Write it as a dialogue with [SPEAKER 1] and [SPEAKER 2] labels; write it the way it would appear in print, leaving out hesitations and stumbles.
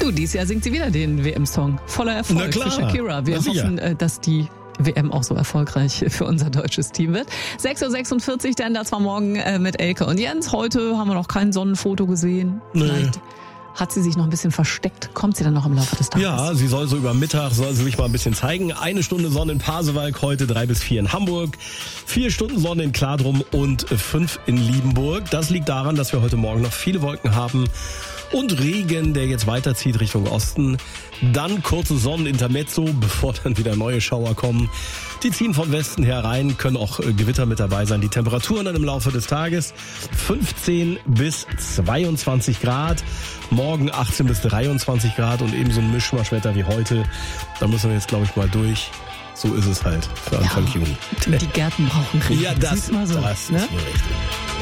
[SPEAKER 1] Du, dieses Jahr singt sie wieder den WM-Song. Voller Erfolg
[SPEAKER 2] Na klar.
[SPEAKER 1] für Shakira. Wir hoffen, dass die WM auch so erfolgreich für unser deutsches Team wird. 6.46 Uhr, denn das war morgen mit Elke und Jens. Heute haben wir noch kein Sonnenfoto gesehen. Vielleicht hat sie sich noch ein bisschen versteckt. Kommt sie dann noch im Laufe des Tages?
[SPEAKER 2] Ja, sie soll so über Mittag, soll sie sich mal ein bisschen zeigen. 1 Stunde Sonne in Pasewalk heute, 3 bis 4 in Hamburg, 4 Stunden Sonne in Kladrum und 5 in Liebenburg. Das liegt daran, dass wir heute Morgen noch viele Wolken haben und Regen, der jetzt weiterzieht Richtung Osten. Dann kurze Sonnenintermezzo, bevor dann wieder neue Schauer kommen. Die ziehen von Westen her rein, können auch Gewitter mit dabei sein. Die Temperaturen dann im Laufe des Tages 15 bis 22 Grad. Morgen 18 bis 23 Grad und eben so ein Mischmaschwetter wie heute. Da müssen wir jetzt, glaube ich, mal durch. So ist es halt für Anfang Juni.
[SPEAKER 1] Die Gärten brauchen Regen.
[SPEAKER 2] Ja, das
[SPEAKER 1] ist mal so,
[SPEAKER 2] ist mir richtig.